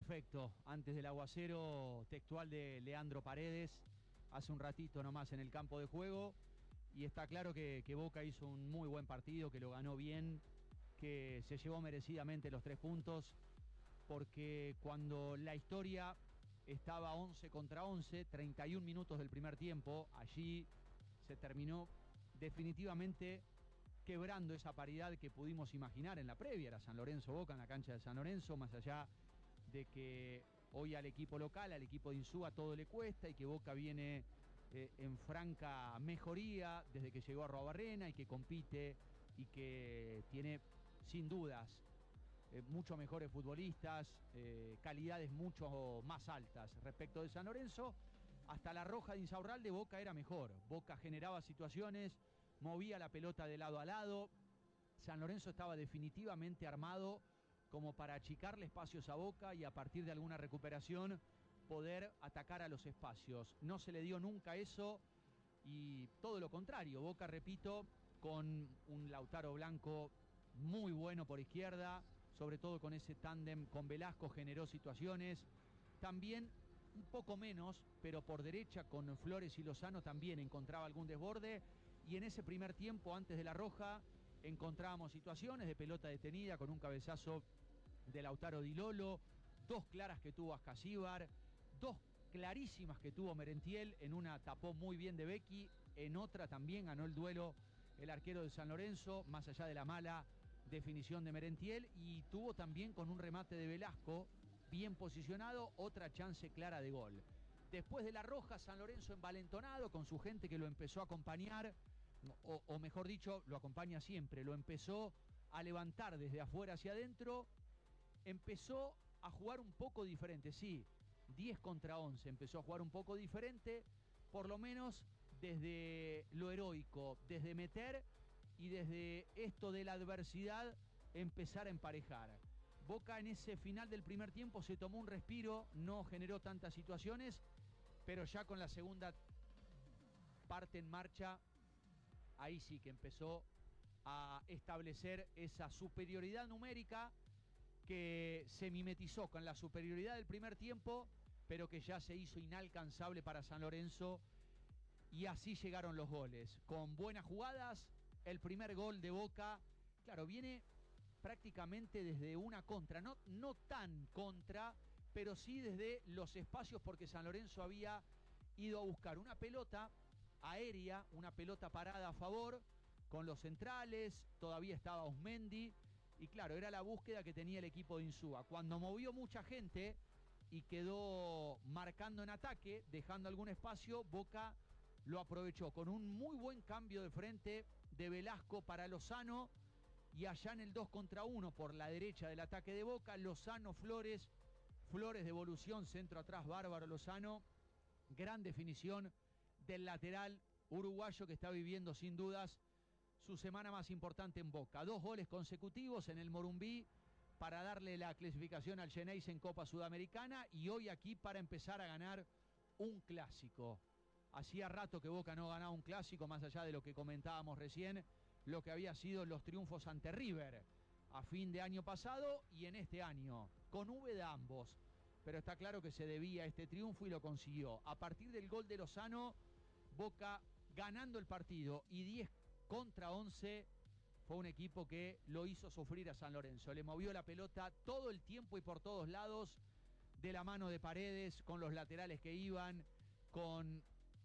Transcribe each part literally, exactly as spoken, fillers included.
perfecto. Antes del aguacero, textual de Leandro Paredes, hace un ratito nomás en el campo de juego. Y está claro que, que Boca hizo un muy buen partido, que lo ganó bien, que se llevó merecidamente los tres puntos, porque cuando la historia estaba once contra once, treinta y un minutos del primer tiempo, allí se terminó definitivamente quebrando esa paridad que pudimos imaginar en la previa. Era San Lorenzo Boca en la cancha de San Lorenzo, más allá de que hoy al equipo local, al equipo de Insúa, todo le cuesta y que Boca viene eh, en franca mejoría desde que llegó a Arruabarrena y que compite y que tiene sin dudas eh, mucho mejores futbolistas, eh, calidades mucho más altas respecto de San Lorenzo. Hasta la roja de Insaurralde, Boca era mejor. Boca generaba situaciones, movía la pelota de lado a lado. San Lorenzo estaba definitivamente armado como para achicarle espacios a Boca y a partir de alguna recuperación poder atacar a los espacios. No se le dio nunca eso y todo lo contrario. Boca, repito, con un Lautaro Blanco muy bueno por izquierda, sobre todo con ese tándem con Velasco, generó situaciones. También un poco menos, pero por derecha con Flores y Lozano también encontraba algún desborde. Y en ese primer tiempo, antes de la roja, encontrábamos situaciones de pelota detenida con un cabezazo de Lautaro Di Lolo, dos claras que tuvo Ascasíbar, dos clarísimas que tuvo Merentiel. En una tapó muy bien de Becchi, en otra también ganó el duelo el arquero de San Lorenzo, más allá de la mala definición de Merentiel, y tuvo también con un remate de Velasco bien posicionado, otra chance clara de gol. Después de la roja, San Lorenzo envalentonado con su gente que lo empezó a acompañar, o, o mejor dicho, lo acompaña siempre, lo empezó a levantar desde afuera hacia adentro, empezó a jugar un poco diferente, sí, diez contra once, empezó a jugar un poco diferente, por lo menos desde lo heroico, desde meter y desde esto de la adversidad empezar a emparejar. Boca en ese final del primer tiempo se tomó un respiro, no generó tantas situaciones, pero ya con la segunda parte en marcha, ahí sí que empezó a establecer esa superioridad numérica que se mimetizó con la superioridad del primer tiempo, pero que ya se hizo inalcanzable para San Lorenzo, y así llegaron los goles. Con buenas jugadas, el primer gol de Boca, claro, viene prácticamente desde una contra, no, no tan contra, pero sí desde los espacios, porque San Lorenzo había ido a buscar una pelota aérea, una pelota parada a favor, con los centrales, todavía estaba Osmendi, y claro, era la búsqueda que tenía el equipo de Insúa. Cuando movió mucha gente y quedó marcando en ataque, dejando algún espacio, Boca lo aprovechó con un muy buen cambio de frente de Velasco para Lozano, y allá en el dos contra uno por la derecha del ataque de Boca, Lozano, Flores, Flores de evolución, centro atrás, bárbaro Lozano, gran definición del lateral uruguayo que está viviendo sin dudas su semana más importante en Boca. Dos goles consecutivos en el Morumbí para darle la clasificación al Geneis en Copa Sudamericana, y hoy aquí para empezar a ganar un clásico. Hacía rato que Boca no ganaba un clásico, más allá de lo que comentábamos recién, lo que había sido los triunfos ante River a fin de año pasado y en este año, con V de ambos. Pero está claro que se debía a este triunfo y lo consiguió. A partir del gol de Lozano, Boca ganando el partido y diez contra once, fue un equipo que lo hizo sufrir a San Lorenzo. Le movió la pelota todo el tiempo y por todos lados, de la mano de Paredes, con los laterales que iban, con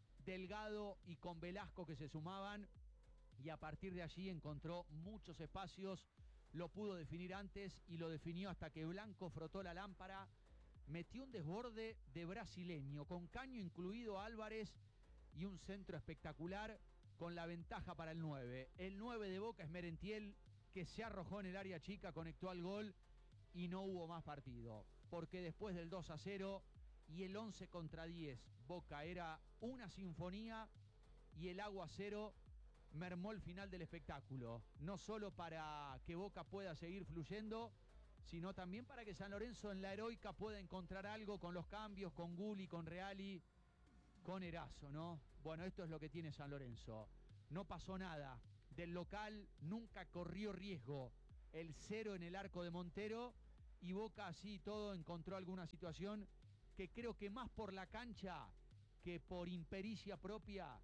Delgado y con Velasco que se sumaban, y a partir de allí encontró muchos espacios, lo pudo definir antes y lo definió hasta que Blanco frotó la lámpara, metió un desborde de brasileño, con caño incluido Álvarez, y un centro espectacular con la ventaja para el nueve. El nueve de Boca es Merentiel, que se arrojó en el área chica, conectó al gol y no hubo más partido, porque después del dos a cero y el once contra diez, Boca era una sinfonía, y el aguacero mermó el final del espectáculo, no solo para que Boca pueda seguir fluyendo, sino también para que San Lorenzo en la heroica pueda encontrar algo con los cambios, con Gulli, con Reali, con Erazo, ¿no? Bueno, esto es lo que tiene San Lorenzo. No pasó nada. Del local nunca corrió riesgo. El cero en el arco de Montero, y Boca así todo encontró alguna situación que creo que más por la cancha que por impericia propia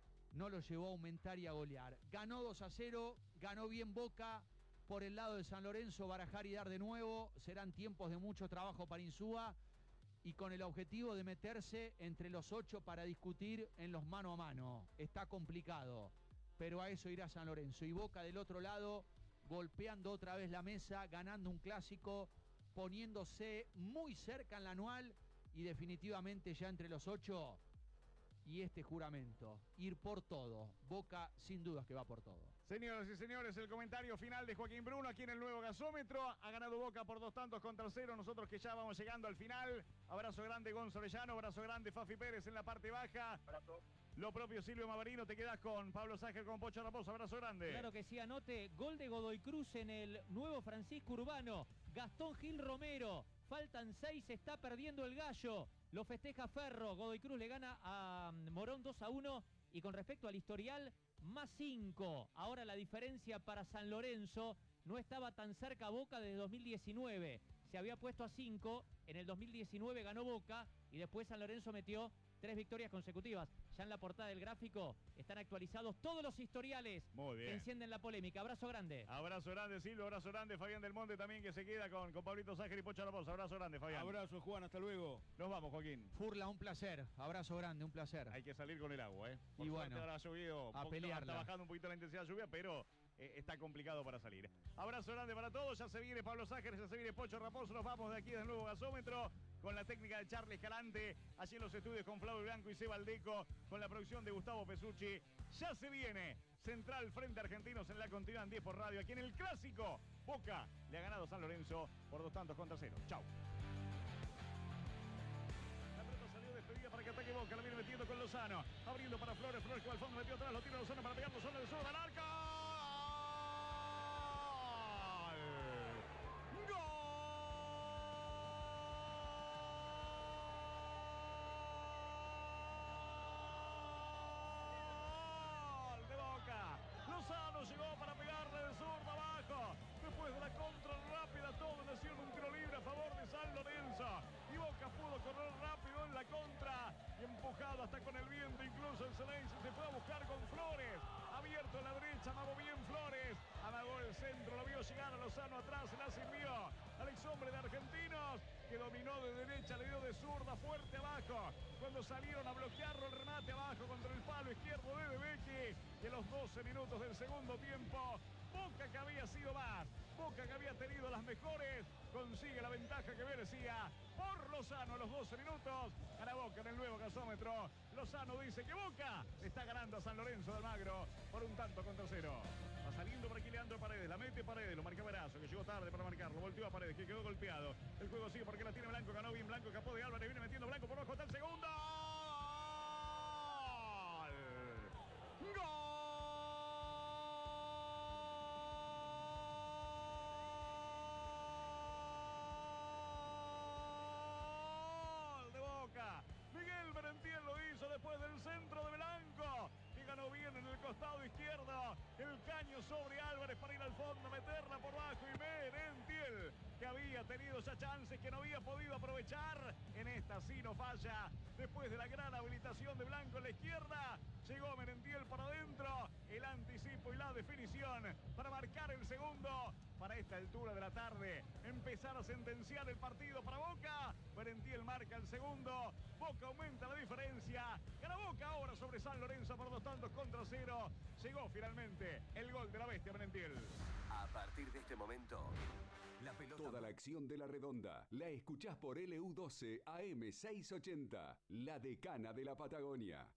no lo llevó a aumentar y a golear. Ganó dos a cero, ganó bien Boca. Por el lado de San Lorenzo, barajar y dar de nuevo. Serán tiempos de mucho trabajo para Insúa y con el objetivo de meterse entre los ocho para discutir en los mano a mano. Está complicado, pero a eso irá San Lorenzo. Y Boca del otro lado, golpeando otra vez la mesa, ganando un clásico, poniéndose muy cerca en la anual y definitivamente ya entre los ocho. Y este juramento, ir por todo. Boca sin dudas que va por todo. Señoras y señores, el comentario final de Joaquín Bruno aquí en el nuevo gasómetro. Ha ganado Boca por dos tantos contra cero. Nosotros que ya vamos llegando al final. Abrazo grande Gonzalo Llano, abrazo grande Fafi Pérez en la parte baja. Abrazo. Lo propio Silvio Mavarino, te quedas con Pablo Ságer, con Pocho Raposo. Abrazo grande. Claro que sí, anote, gol de Godoy Cruz en el nuevo Francisco Urbano. Gastón Gil Romero, faltan seis, está perdiendo el Gallo. Lo festeja Ferro, Godoy Cruz le gana a Morón dos a uno y con respecto al historial, más cinco. Ahora la diferencia para San Lorenzo, no estaba tan cerca Boca desde dos mil diecinueve. Se había puesto a cinco, en el dos mil diecinueve ganó Boca y después San Lorenzo metió tres victorias consecutivas. Ya en la portada del gráfico están actualizados todos los historiales. Muy bien. Que encienden la polémica. Abrazo grande. Abrazo grande, Silvio. Abrazo grande, Fabián Del Monte también, que se queda con, con Pablito Ságer y Pocho Raposo. Abrazo grande, Fabián. Abrazo, Juan. Hasta luego. Nos vamos, Joaquín. Furla, un placer. Abrazo grande, un placer. Hay que salir con el agua, ¿eh? Por y suerte bueno, ahora ha llovido, a poquito, pelearla. está bajando un poquito la intensidad de lluvia, pero eh, está complicado para salir. Abrazo grande para todos. Ya se viene Pablo Ságer, ya se viene Pocho Raposo. Nos vamos de aquí del nuevo gasómetro con la técnica de Charles Escalante, allí en los estudios con Flavio Blanco y Seba Aldeco, con la producción de Gustavo Pesucci. Ya se viene Central frente a Argentinos en la continuidad en diez por radio, aquí en el Clásico. Boca le ha ganado a San Lorenzo por dos tantos contra cero. Chau. La pelota salió despedida para que ataque Boca, la viene metiendo con Lozano, abriendo para Flores, Flores que va al fondo, metió atrás, lo tira Lozano para pegar Lozano de zurda al arco. Lozano llegó para pegarle de zurda abajo. Después de la contra rápida, todo nació en un tiro libre a favor de San Lorenzo. Y Boca pudo correr rápido en la contra. Y empujado hasta con el viento, incluso el Celense se fue a buscar con Flores. Abierto en la derecha, amagó bien Flores. Amagó el centro, lo vio llegar a Lozano atrás, se la sirvió al ex hombre de Argentinos, que dominó de derecha, le dio de zurda fuerte abajo. Cuando salieron a bloquearlo, el remate abajo contra el palo izquierdo de Bebecky. Y en los doce minutos del segundo tiempo, Boca, que había sido más, Boca, que había tenido las mejores, consigue la ventaja que merecía por Lozano a los doce minutos. Gana Boca en el nuevo gasómetro. Lozano dice que Boca está ganando a San Lorenzo de Almagro por un tanto contra cero. Va saliendo por aquí Leandro Paredes, la mete Paredes, lo marca Berazo, que llegó tarde para marcarlo, volteó a Paredes, que quedó golpeado. El juego sigue porque la tiene Blanco, ganó bien Blanco, escapó de Álvarez, viene metiendo Blanco por abajo, está el segundo. ¡Gol! ¡Gol! Miguel Merentiel lo hizo después del centro de Blanco, que ganó bien en el costado izquierdo. El caño sobre Álvarez para ir al fondo, meterla por abajo, y Merentiel, que había tenido ya chances que no había podido aprovechar, en esta sí no falla. Después de la gran habilitación de Blanco en la izquierda, llegó Merentiel para adentro, el anticipo y la definición para marcar el segundo. Para esta altura de la tarde, empezar a sentenciar el partido para Boca. Merentiel marca el segundo, Boca aumenta la diferencia, gana Boca ahora sobre San Lorenzo por dos tantos contra cero. Llegó finalmente el gol de la bestia Merentiel. A partir de este momento, la pelota... Toda la acción de la Redonda la escuchás por L U doce A M seiscientos ochenta, la decana de la Patagonia.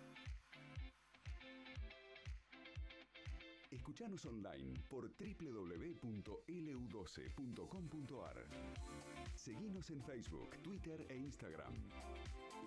Escuchanos online por doble u doble u doble u punto l u doce punto com punto a r. Seguinos en Facebook, Twitter e Instagram.